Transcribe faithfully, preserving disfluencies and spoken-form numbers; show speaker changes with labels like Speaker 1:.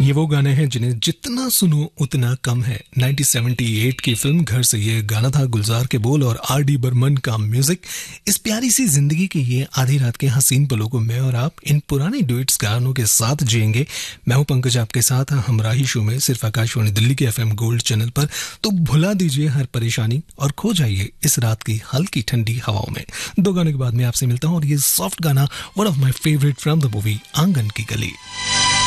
Speaker 1: ये वो गाने हैं जिन्हें जितना सुनो उतना कम है। नाइनटीन सेवेंटी एट की फिल्म घर से ये गाना था, गुलजार के बोल और आर डी बर्मन का म्यूजिक। इस प्यारी सी जिंदगी की ये आधी रात के हसीन पलों को मैं और आप इन पुराने डुएट्स गानों के साथ जिएंगे। मैं हूं पंकज, आपके साथ हमराही शो में, सिर्फ आकाशवाणी दिल्ली के एफएम गोल्ड चैनल पर। तो भुला दीजिए हर परेशानी और खो जाइए इस रात की हल्की ठंडी हवाओं में। दो गाने के बाद मैं आपसे मिलता हूं और ये सॉफ्ट गाना, one of my favourite from the movie आंगन की गली।